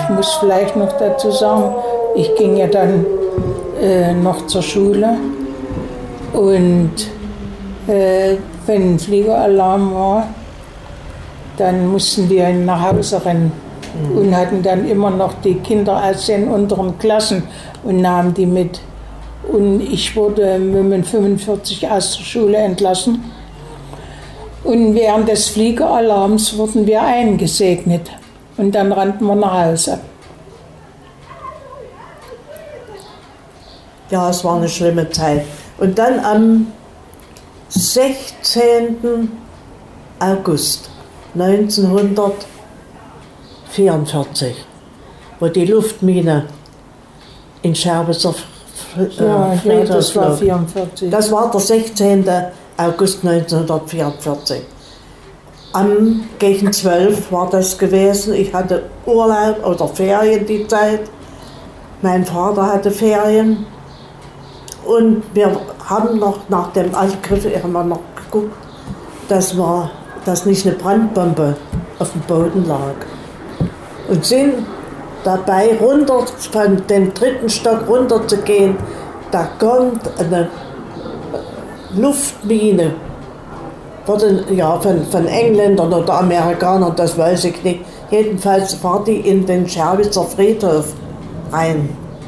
Ich muss vielleicht noch dazu sagen, ich ging ja dann noch zur Schule und wenn ein Fliegeralarm war, dann mussten wir nach Hause rennen und hatten dann immer noch die Kinder aus den unteren Klassen und nahmen die mit. Und ich wurde mit 45 aus der Schule entlassen. Und während des Fliegeralarms wurden wir eingesegnet. Und dann rannten wir nach Hause. Ja, es war eine schlimme Zeit. Und dann am 16. August 1944, wo die Luftmine in Scherbitzer Friedhof das war 44. Das war der 16. August 1944. Gegen 12 war das gewesen. Ich hatte Urlaub oder Ferien die Zeit. Mein Vater hatte Ferien. Und wir haben noch nach dem Angriff immer noch geguckt, dass nicht eine Brandbombe auf dem Boden lag. Und sind dabei, runter von dem 3. Stock runter zu gehen. Da kommt eine Luftmine. Von Engländern oder Amerikanern, das weiß ich nicht. Jedenfalls war die in den Scherbitzer Friedhof rein.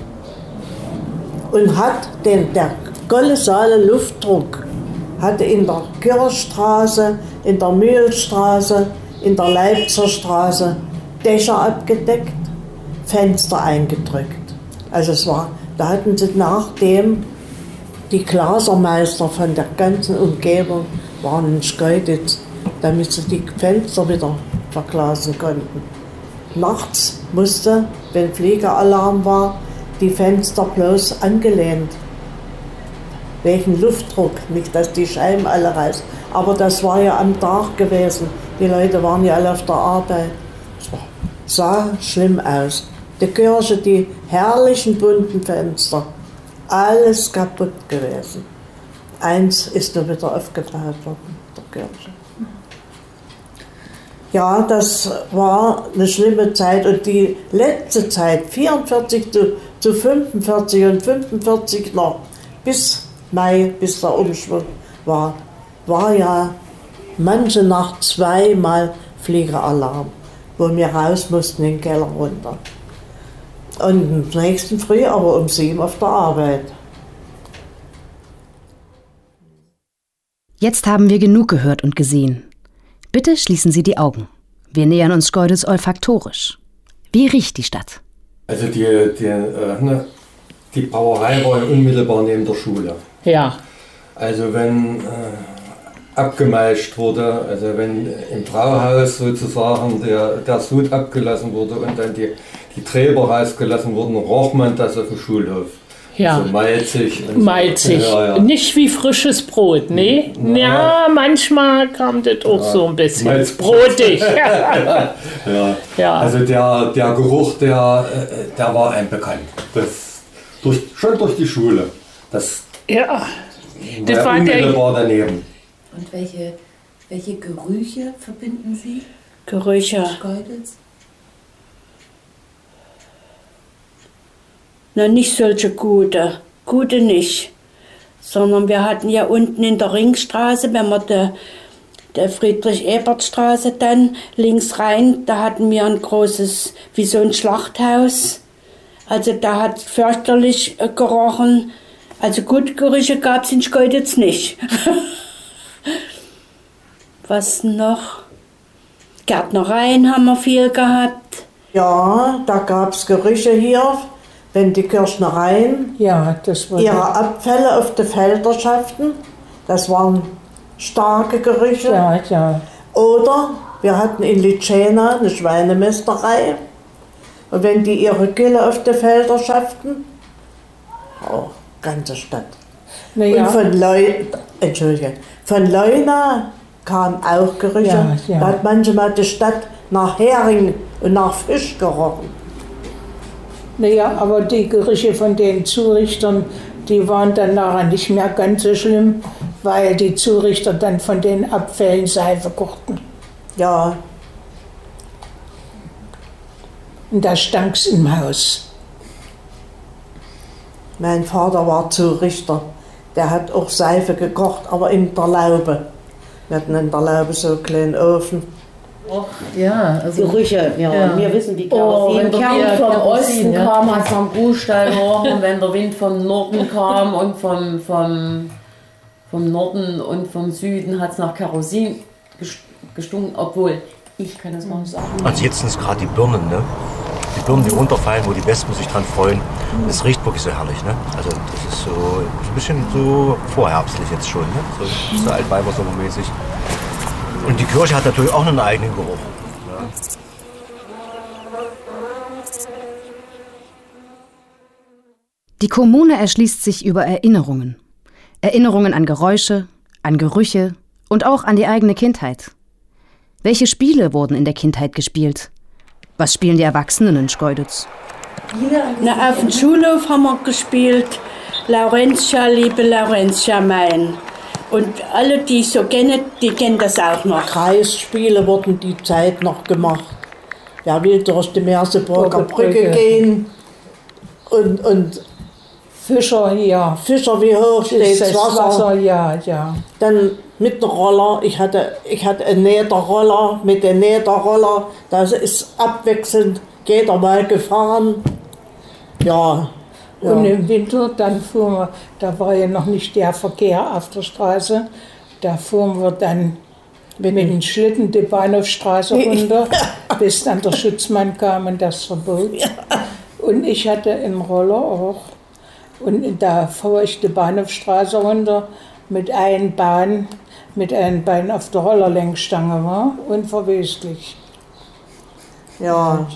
Und hat der kolossale Luftdruck hatte in der Kirchstraße, in der Mühlstraße, in der Leipziger Straße Dächer abgedeckt, Fenster eingedrückt. Also da hatten sie nachdem die Glasermeister von der ganzen Umgebung waren in Schkeuditz, damit sie die Fenster wieder verglasen konnten. Nachts musste, wenn Fliegeralarm war, die Fenster bloß angelehnt. Wegen Luftdruck, nicht dass die Scheiben alle reißen. Aber das war ja am Tag gewesen. Die Leute waren ja alle auf der Arbeit. Es sah schlimm aus. Die Kirche, die herrlichen bunten Fenster, alles kaputt gewesen. Eins ist nur wieder aufgebaut worden, der Kirche. Ja, das war eine schlimme Zeit. Und die letzte Zeit, 44 zu 45 und 45 noch, bis Mai, bis der Umschwung war ja manche Nacht zweimal Fliegeralarm, wo wir raus mussten in den Keller runter. Und am nächsten Früh aber um 7 auf der Arbeit. Jetzt haben wir genug gehört und gesehen. Bitte schließen Sie die Augen. Wir nähern uns Schkeuditz olfaktorisch. Wie riecht die Stadt? Also die Brauerei war ja unmittelbar neben der Schule. Ja. Also wenn abgemeischt wurde, also wenn im Brauhaus sozusagen der Sud abgelassen wurde und dann die Treber rausgelassen wurden, roch man das auf dem Schulhof. Ja. So malzig. Malzig. So. Ja. Nicht wie frisches Brot, ne? Ja, manchmal kam das auch so ein bisschen brotig. Ja. Also der Geruch, der war einem bekannt. Schon durch die Schule. Das war unmittelbar daneben. Und welche Gerüche verbinden Sie? Gerüche. Schkeuditz? Na, nicht solche gute nicht, sondern wir hatten ja unten in der Ringstraße, wenn wir der Friedrich-Ebert-Straße dann links rein, da hatten wir ein großes, wie so ein Schlachthaus. Also da hat es fürchterlich gerochen. Also gute Gerüche gab es in Schkeuditz nicht. Was noch? Gärtnereien haben wir viel gehabt. Ja, da gab es Gerüche hier. Wenn die Kirchnereien ihre Abfälle auf die Felder schafften, das waren starke Gerüche. Ja. Oder wir hatten in Litschena eine Schweinemästerei. Und wenn die ihre Gülle auf die Felder schafften, ganze Stadt. Ja. Und von Leuna kamen auch Gerüche. Ja. Da hat manchmal die Stadt nach Hering und nach Fisch gerochen. Naja, aber die Gerüche von den Zurichtern, die waren dann nachher nicht mehr ganz so schlimm, weil die Zurichter dann von den Abfällen Seife kochten. Ja. Und da stank's im Haus. Mein Vater war Zurichter. Der hat auch Seife gekocht, aber in der Laube. Wir hatten in der Laube so einen kleinen Ofen. Ja, also Gerüche, ja. Wir wissen, die wenn der Wind vom Osten ja. kam, hat es am Buchstall gerochen. Und wenn der Wind vom Norden kam und vom Norden und vom Süden hat es nach Kerosin gestunken. Obwohl, ich kann das gar nicht sagen. Also jetzt sind es gerade die Birnen, ne? Die Birnen, die runterfallen, wo die Wespen sich dran freuen. Das riecht wirklich so herrlich, ne? Also das ist so ein bisschen so vorherbstlich jetzt schon, ne? So Altweibersommermäßig. Und die Kirche hat natürlich auch einen eigenen Geruch. Ja. Die Kommune erschließt sich über Erinnerungen. Erinnerungen an Geräusche, an Gerüche und auch an die eigene Kindheit. Welche Spiele wurden in der Kindheit gespielt? Was spielen die Erwachsenen in Schkeuditz? Na, auf dem Schulhof haben wir gespielt Laurentia, liebe Laurentia mein. Und alle, die so kennen, die kennen das auch noch. Kreisspiele wurden die Zeit noch gemacht. Wer will durch die Merseburger Brücke gehen und Fischer hier. Fischer, wie hoch steht das Wasser. Ja. Dann mit dem Roller. Ich hatte einen Nähterroller mit dem Nähterroller. Das ist abwechselnd jeder mal gefahren. Ja. Und im Winter, dann fuhren wir, da war ja noch nicht der Verkehr auf der Straße, da fuhren wir dann mit dem Schlitten die Bahnhofstraße runter, bis dann der Schutzmann kam und das verbot. Und ich hatte einen Roller auch. Und da fuhr ich die Bahnhofstraße runter mit einem Bein auf der Rollerlenkstange, war unverweslich. Ja.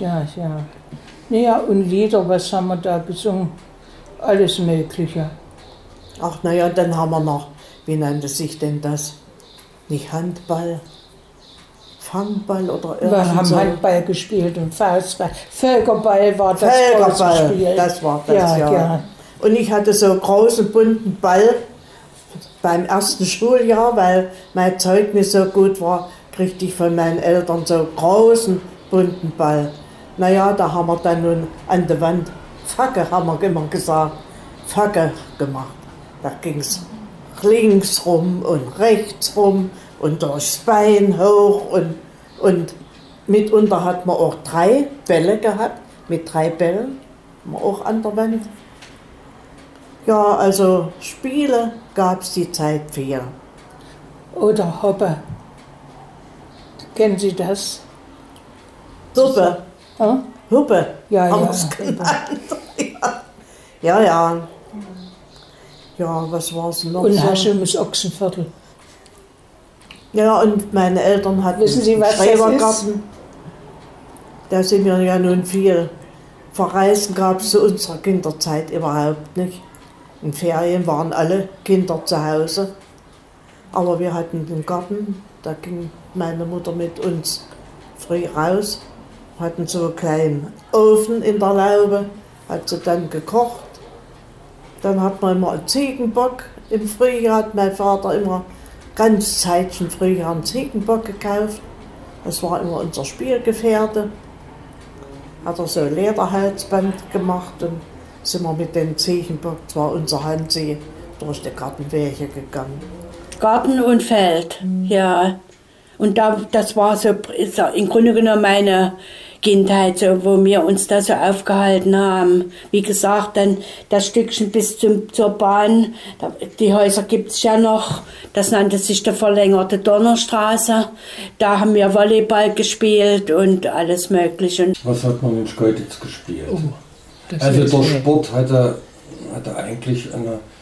Ja, und Lieder, was haben wir da gesungen? Alles Mögliche. Ach, naja, dann haben wir noch, wie nannte sich denn das? Nicht Handball, Fangball oder irgendwas. Wir haben Handball gespielt und Faustball. Völkerball war das Völkerball, Spiel. das war das, ja. Und ich hatte so einen großen, bunten Ball beim ersten Schuljahr, weil mein Zeugnis so gut war, kriegte ich von meinen Eltern so einen großen, bunten Ball. Naja, da haben wir dann nun an der Wand Facke, haben wir immer gesagt, Facke gemacht. Da ging es links rum und rechts rum und durchs Bein hoch und mitunter hat man auch 3 Bälle gehabt, mit 3 Bällen, haben wir auch an der Wand. Ja, also Spiele gab es die Zeit viel. Oder Hoppe. Kennen Sie das? Huppe. Ja? Huppe, Ja, haben ja. wir's genannt. Ja. Ja, was war es noch Und so? Haschims Ochsenviertel. Ja, und meine Eltern hatten Wissen Sie, was das Schrebergarten. Da sind wir ja nun viel. Verreisen gab es zu unserer Kinderzeit überhaupt nicht. In Ferien waren alle Kinder zu Hause. Aber wir hatten den Garten, da ging meine Mutter mit uns früh raus. Hatten so einen kleinen Ofen in der Laube, hat sie dann gekocht. Dann hat man immer einen Ziegenbock. Im Frühjahr hat mein Vater immer ganz Zeitchen Frühjahr einen Ziegenbock gekauft. Das war immer unser Spielgefährte. Hat er so ein Lederhalsband gemacht und sind wir mit dem Ziegenbock, das war unser Hansi, durch die Gartenwege gegangen. Garten und Feld, ja. Und das war so im Grunde genommen meine Kindheit, so, wo wir uns da so aufgehalten haben. Wie gesagt, dann das Stückchen bis zur Bahn, die Häuser gibt es ja noch, das nannte sich der verlängerte Donnerstraße. Da haben wir Volleyball gespielt und alles Mögliche. Was hat man in Schkeuditz gespielt? Also der Sport hatte eigentlich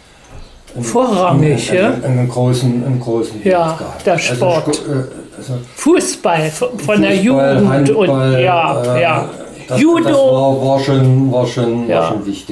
vorrangig, einen großen ja, gehabt. Der Sport. Also Fußball von Fußball, der Jugend Handball, und ja. Das Judo. war schon wichtig.